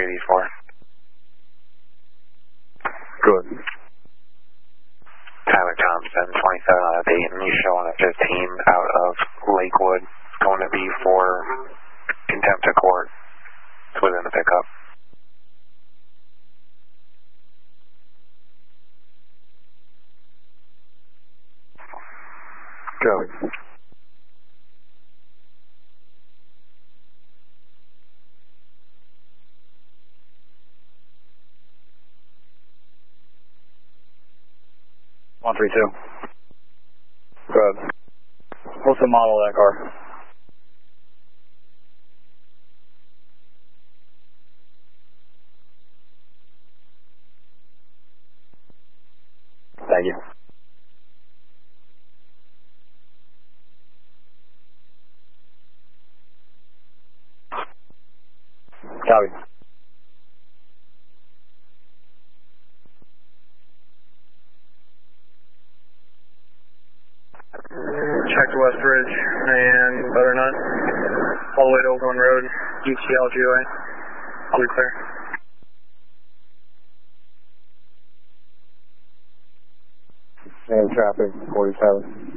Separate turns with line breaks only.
284.
Good.
Tyler Johnson, 27 out of Dayton. You showing a 15 out of Lakewood. It's going to be for contempt of court. It's within the pickup.
Copy.
One 32.
Good.
What's the model of that car? Thank you. Copy.
Checked West Ridge and Butternut, all the way to Oakland Road, UCL GOA. I'll be clear.
And traffic, 47.